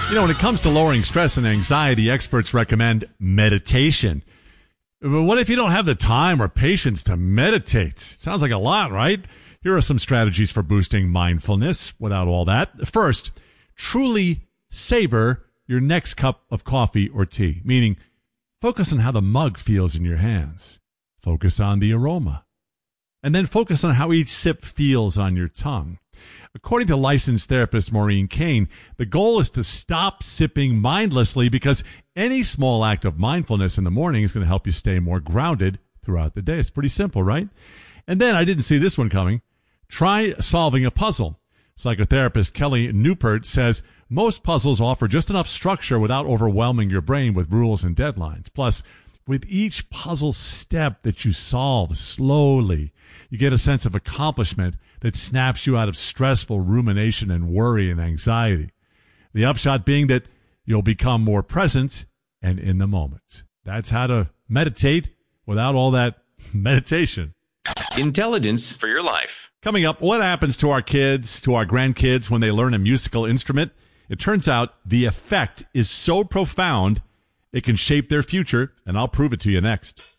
You know, when it comes to lowering stress and anxiety, experts recommend meditation. But what if you don't have the time or patience to meditate? Sounds like a lot, right? Here are some strategies for boosting mindfulness without all that. First, truly savor your next cup of coffee or tea, meaning focus on how the mug feels in your hands. Focus on the aroma. And then focus on how each sip feels on your tongue. According to licensed therapist Maureen Kane, the goal is to stop sipping mindlessly because any small act of mindfulness in the morning is going to help you stay more grounded throughout the day. It's pretty simple, right? And then I didn't see this one coming. Try solving a puzzle. Psychotherapist Kelly Newport says most puzzles offer just enough structure without overwhelming your brain with rules and deadlines. Plus, with each puzzle step that you solve slowly, you get a sense of accomplishment that snaps you out of stressful rumination and worry and anxiety. The upshot being that you'll become more present and in the moment. That's how to meditate without all that meditation. Intelligence for your life. Coming up, what happens to our kids, to our grandkids when they learn a musical instrument? It turns out the effect is so profound, it can shape their future, and I'll prove it to you next.